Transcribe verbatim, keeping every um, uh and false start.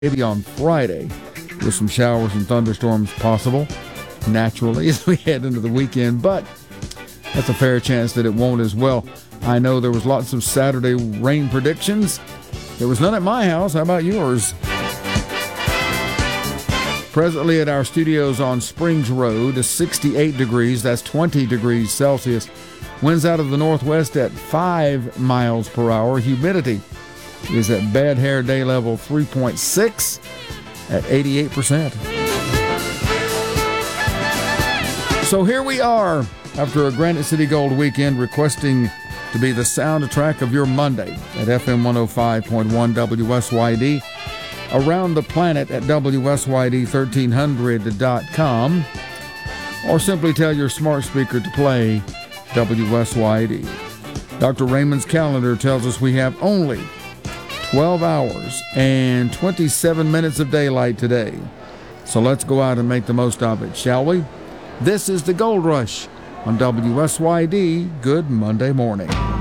maybe on Friday with some showers and thunderstorms possible, naturally, as we head into the weekend. But that's a fair chance that it won't as well. I know there was lots of Saturday rain predictions. There was none at my house. How about yours? Presently at our studios on Springs Road, sixty-eight degrees. That's twenty degrees Celsius. Winds out of the northwest at five miles per hour. Humidity is at bad hair day level three point six at eighty-eight percent. So here we are after a Granite City Gold weekend, requesting to be the soundtrack of your Monday at F M one oh five point one W S Y D. Around the planet at W S Y D thirteen hundred dot com, or simply tell your smart speaker to play W S Y D. Doctor Raymond's calendar tells us we have only twelve hours and twenty-seven minutes of daylight today. So let's go out and make the most of it, shall we? This is the Gold Rush on W S Y D. Good Monday morning.